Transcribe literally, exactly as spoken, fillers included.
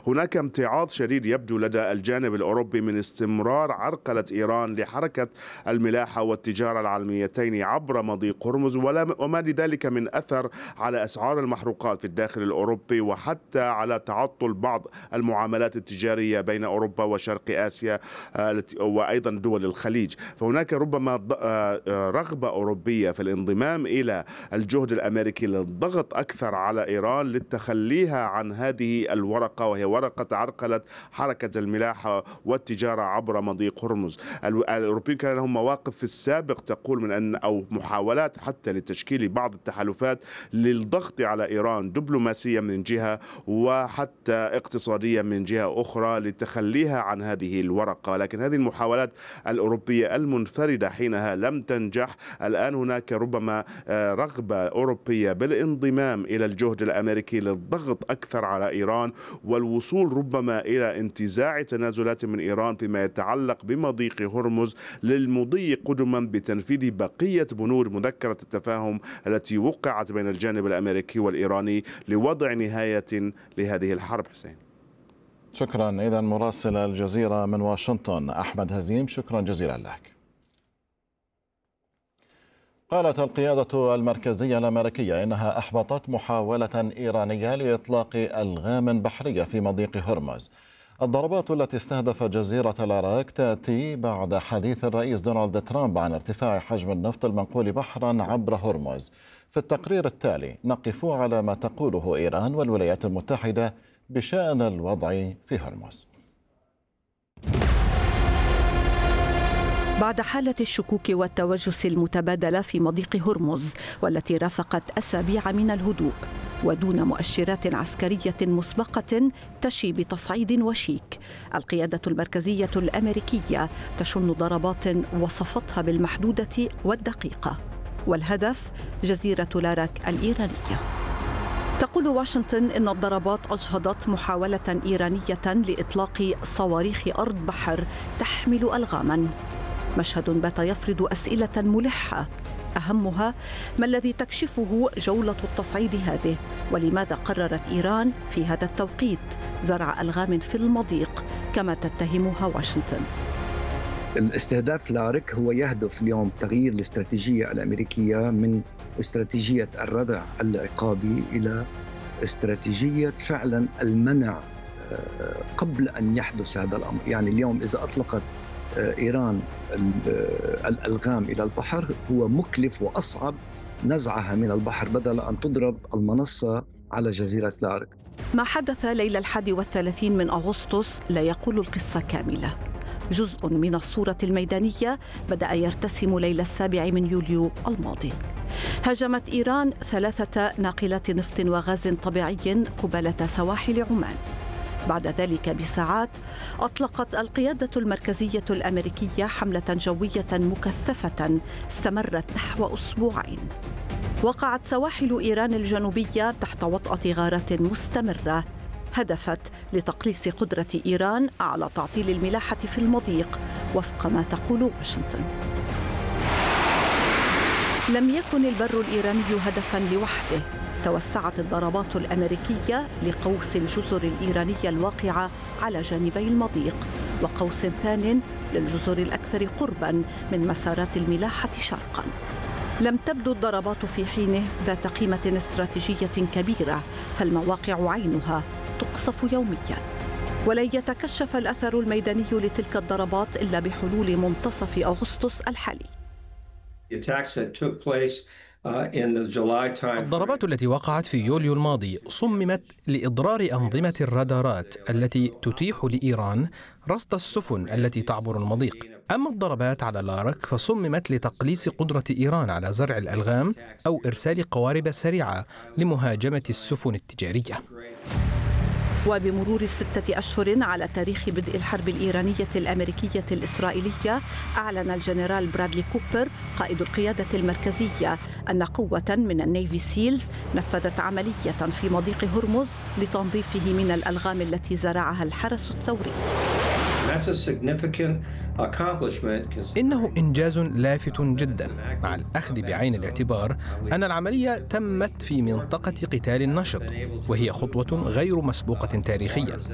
هناك امتعاض شديد يبدو لدى الجانب الأوروبي من استمرار عرقلة إيران لحركة الملاحة والتجارة العالميتين عبر مضيق هرمز، وما لذلك من أثر على أسعار المحروقات في الداخل الأوروبي، وحتى على تعطل بعض المعاملات التجارية بين أوروبا وشرق آسيا وأيضا دول الخليج. فهناك ربما رغبة أوروبية في الانضمام إلى الجهد الأمريكي للضغط أكثر على إيران لتخليها عن هذه الورقة، وهي ورقة عرقلة حركة الملاحة والتجارة عبر مضيق هرمز. الأوروبيين كان لهم مواقف في السابق تقول من أن أو محاولات حتى لتشكيل بعض التحالفات للضغط على إيران دبلوماسيا من جهة وحتى اقتصاديا من جهة أخرى لتخليها عن هذه الورقة، لكن هذه المحاولات الأوروبية المنفردة حينها لم تنجح. الآن هناك ربما رغبة أوروبية بالانضمام إلى الجهد الأمريكي للضغط أكثر على إيران والوصول ربما إلى انتزاع تنازلات من إيران فيما يتعلق بمضيق هرمز للمضي قدما بتنفيذ بقية بنود مذكرة التفاهم التي وقعت بين الجانب الأمريكي والإيراني لوضع نهاية لهذه الحرب. حسين، شكرا. إذا مراسل الجزيرة من واشنطن أحمد هزيم، شكرا جزيلا لك. قالت القيادة المركزية الأمريكية إنها أحبطت محاولة إيرانية لإطلاق ألغام بحرية في مضيق هرمز. الضربات التي استهدفت جزيرة العراق تأتي بعد حديث الرئيس دونالد ترامب عن ارتفاع حجم النفط المنقول بحرا عبر هرمز. في التقرير التالي نقف على ما تقوله إيران والولايات المتحدة بشأن الوضع في هرمز. بعد حالة الشكوك والتوجس المتبادلة في مضيق هرمز والتي رافقت أسابيع من الهدوء ودون مؤشرات عسكرية مسبقة تشي بتصعيد وشيك، القيادة المركزية الأمريكية تشن ضربات وصفتها بالمحدودة والدقيقة، والهدف جزيرة لاراك الإيرانية. تقول واشنطن إن الضربات أجهضت محاولة إيرانية لإطلاق صواريخ أرض بحر تحمل ألغاما، مشهد بات يفرض أسئلة ملحة أهمها ما الذي تكشفه جولة التصعيد هذه، ولماذا قررت إيران في هذا التوقيت زرع ألغام في المضيق كما تتهمها واشنطن. الاستهداف لارك هو يهدف اليوم تغيير الاستراتيجية الأمريكية من استراتيجية الردع العقابي إلى استراتيجية فعلا المنع قبل أن يحدث هذا الأمر. يعني اليوم إذا أطلقت إيران الألغام إلى البحر هو مكلف وأصعب نزعها من البحر بدل أن تضرب المنصة على جزيرة لارك. ما حدث ليلة الحادي والثلاثين من أغسطس لا يقول القصة كاملة. جزء من الصورة الميدانية بدأ يرتسم ليلة السابع من يوليو الماضي. هاجمت إيران ثلاثة ناقلات نفط وغاز طبيعي قبالة سواحل عمان. بعد ذلك بساعات أطلقت القيادة المركزية الأمريكية حملة جوية مكثفة استمرت نحو أسبوعين. وقعت سواحل إيران الجنوبية تحت وطأة غارات مستمرة هدفت لتقليص قدرة إيران على تعطيل الملاحة في المضيق وفق ما تقول واشنطن. لم يكن البر الإيراني هدفاً لوحده، توسعت الضربات الأمريكية لقوس الجزر الإيرانية الواقعة على جانبي المضيق وقوس ثان للجزر الأكثر قرباً من مسارات الملاحة شرقاً. لم تبدو الضربات في حينه ذات قيمة استراتيجية كبيرة، فالمواقع عينها تقصف يومياً، ولن يتكشف الأثر الميداني لتلك الضربات إلا بحلول منتصف أغسطس الحالي. الضربات التي وقعت في يوليو الماضي صممت لإضرار أنظمة الرادارات التي تتيح لإيران رصد السفن التي تعبر المضيق. أما الضربات على لارك فصممت لتقليص قدرة إيران على زرع الألغام أو إرسال قوارب سريعة لمهاجمة السفن التجارية. وبمرور ستة أشهر على تاريخ بدء الحرب الإيرانية الأمريكية الإسرائيلية، أعلن الجنرال برادلي كوبر قائد القيادة المركزية أن قوة من النيفي سيلز نفذت عملية في مضيق هرمز لتنظيفه من الألغام التي زرعها الحرس الثوري. إنه إنجاز لافت جدا مع الأخذ بعين الاعتبار أن العملية تمت في منطقة قتال نشط، وهي خطوة غير مسبوقة تاريخيا.